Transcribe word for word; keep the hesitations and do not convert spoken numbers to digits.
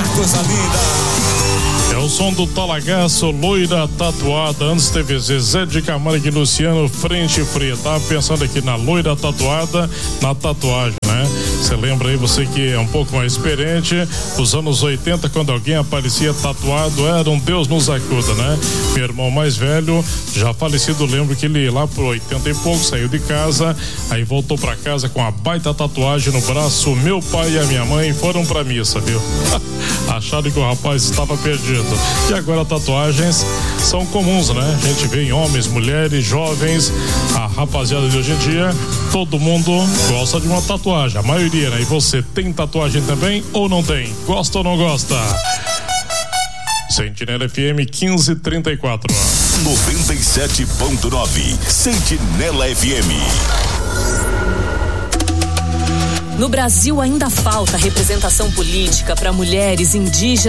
coisa linda. É o som do Talagaço, Loira Tatuada. Antes teve Zezé de Camargo e Luciano, Frente Fria. Tava pensando aqui na Loira Tatuada, na tatuagem, né? Você lembra aí, você que é um pouco mais experiente, os anos oitenta, quando alguém aparecia tatuado, era um Deus nos acuda, né? Meu irmão mais velho, já falecido, lembro que ele lá por oitenta e pouco saiu de casa, aí voltou pra casa com a baita tatuagem no braço. Meu pai e a minha mãe foram pra missa, viu? Acharam que o rapaz estava perdido. E agora tatuagens são comuns, né? A gente vê em homens, mulheres, jovens, a rapaziada de hoje em dia, todo mundo gosta de uma tatuagem, a maioria, né? E você tem tatuagem também ou não tem? Gosta ou não gosta? Sentinela F M quinze trinta e quatro. noventa e sete ponto nove. Sentinela F M. No Brasil ainda falta representação política para mulheres indígenas